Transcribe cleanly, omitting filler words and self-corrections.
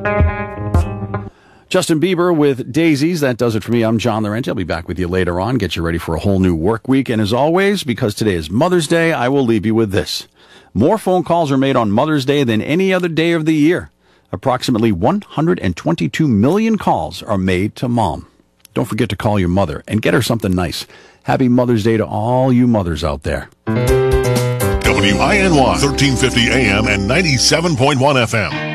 Justin Bieber with Daisies. That does it for me. I'm John Laurenti. I'll be back with you later on. Get you ready for a whole new work week. And as always, because today is Mother's Day, I will leave you with this. More phone calls are made on Mother's Day than any other day of the year. Approximately 122 million calls are made to Mom. Don't forget to call your mother and get her something nice. Happy Mother's Day to all you mothers out there. WINY 1350 AM and 97.1 FM.